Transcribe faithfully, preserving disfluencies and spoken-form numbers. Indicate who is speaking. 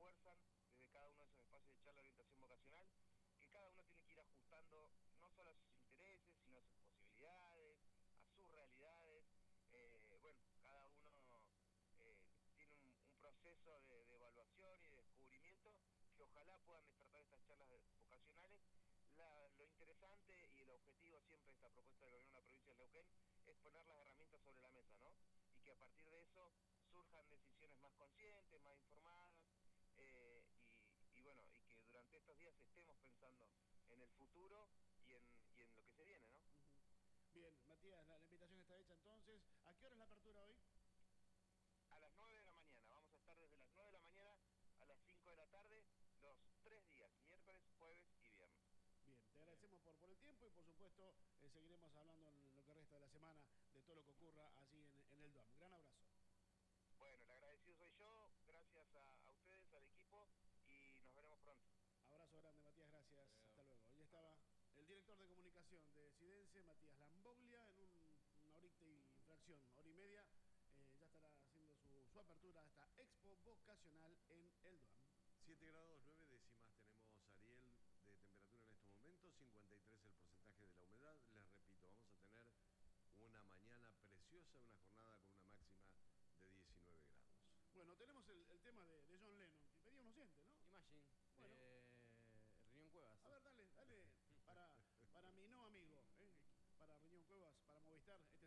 Speaker 1: refuerzan desde cada uno de esos espacios de charla de orientación vocacional, que cada uno tiene que ir ajustando no solo a sus intereses, sino a sus posibilidades, a sus realidades. Eh, bueno, cada uno eh, tiene un, un proceso de, de evaluación y de descubrimiento que ojalá puedan despertar estas charlas vocacionales. La, lo interesante y el objetivo siempre de esta propuesta del gobierno de la provincia de Neuquén es poner las herramientas sobre la mesa, ¿no? Y que a partir de eso surjan decisiones más conscientes, más informadas, eh, y, y bueno, y que durante estos días estemos pensando en el futuro y en, y en lo que se viene, ¿no?
Speaker 2: Uh-huh. Bien, Matías, la, la invitación está hecha entonces. ¿A qué hora es la apertura hoy?
Speaker 1: A las nueve de la mañana, vamos a estar desde las nueve de la mañana a las cinco de la tarde, los tres días, miércoles, jueves y viernes.
Speaker 2: Bien, te agradecemos por, por el tiempo y por supuesto eh, seguiremos hablando en lo que resta de la semana de todo lo que ocurra allí en, en el D U A M. Gran abrazo.
Speaker 1: Bueno, el agradecido soy yo, gracias a, a ustedes, al equipo, y nos veremos pronto.
Speaker 2: Abrazo grande, Matías, gracias. Hasta luego. Ahí estaba el director de comunicación de Decidense, Matías Lamboglia, en un, una horita y fracción, hora y media, eh, ya estará haciendo su, su apertura a esta expo vocacional en el D U A M.
Speaker 3: siete grados nueve décimas tenemos, Ariel, de temperatura en estos momentos, cincuenta y tres el porcentaje de la humedad. Les repito, vamos a tener una mañana preciosa, una jornada con una máxima de diecinueve grados.
Speaker 2: Bueno, tenemos el, el tema de, de John Lennon, que pedía un oyente, ¿no?
Speaker 4: Imagine,
Speaker 2: bueno,
Speaker 4: de Riñón Cuevas.
Speaker 2: A ver, dale, dale, para, para mi no amigo, ¿eh? Para Riñón Cuevas, para Movistar, este